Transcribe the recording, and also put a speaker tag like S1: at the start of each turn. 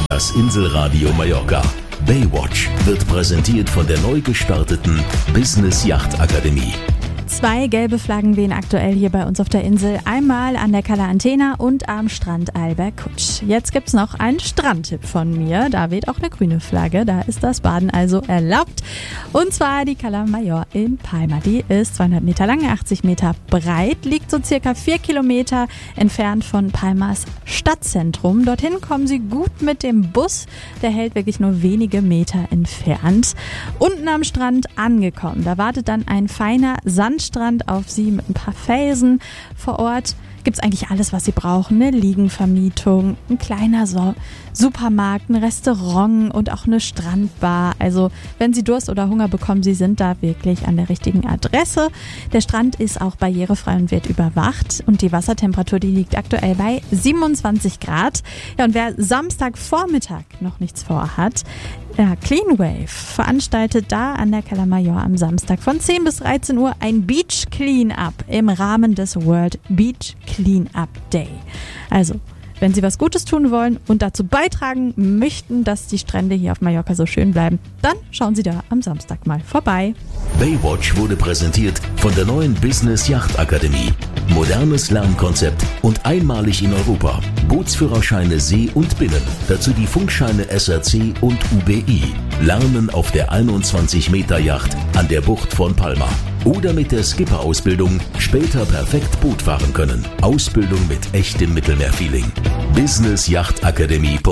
S1: Das Inselradio Mallorca. Baywatch wird präsentiert von der neu gestarteten Business Yacht Akademie.
S2: 2 gelbe Flaggen wehen aktuell hier bei uns auf der Insel. Einmal an der Cala Antena und am Strand Alberkutsch. Jetzt gibt's noch einen Strandtipp von mir. Da weht auch eine grüne Flagge. Da ist das Baden also erlaubt. Und zwar die Cala Major in Palma. Die ist 200 Meter lang, 80 Meter breit, liegt so circa 4 Kilometer entfernt von Palmas Stadtzentrum. Dorthin kommen Sie gut mit dem Bus. Der hält wirklich nur wenige Meter entfernt. Unten am Strand angekommen. Da wartet dann ein feiner Sandstrand auf Sie mit ein paar Felsen. Vor Ort gibt's eigentlich alles, was Sie brauchen. Eine Liegenvermietung, ein kleiner Supermarkt, ein Restaurant und auch eine Strandbar. Also wenn Sie Durst oder Hunger bekommen, Sie sind da wirklich an der richtigen Adresse. Der Strand ist auch barrierefrei und wird überwacht. Und die Wassertemperatur, die liegt aktuell bei 27 Grad. Ja, und wer Samstagvormittag noch nichts vorhat, Clean Wave veranstaltet da an der Cala Major am Samstag von 10 bis 13 Uhr ein Beach Clean-Up im Rahmen des World Beach Clean-Up Day. Also, wenn Sie was Gutes tun wollen und dazu beitragen möchten, dass die Strände hier auf Mallorca so schön bleiben, dann schauen Sie da am Samstag mal vorbei.
S1: Baywatch wurde präsentiert von der neuen Business Yacht Akademie. Modernes Lernkonzept und einmalig in Europa. Bootsführerscheine See und Binnen. Dazu die Funkscheine SRC und UBI. Lernen auf der 21 Meter Yacht an der Bucht von Palma. Oder mit der Skipper-Ausbildung später perfekt Boot fahren können. Ausbildung mit echtem Mittelmeerfeeling. Business Yacht Akademie.